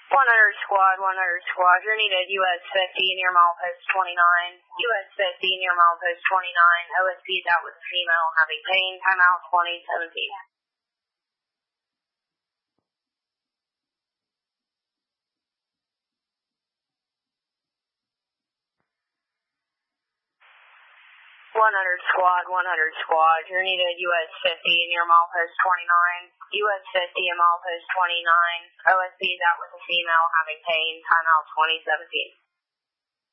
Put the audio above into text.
100 squad, you're needed US 50 near milepost 29. US 50 near milepost 29. OSP is out with a female having pain. Timeout 2017. 100 squad, you're needed US 50 near milepost 29. US 50 and milepost 29. OSP is out with a female having pain. Timeout 2017.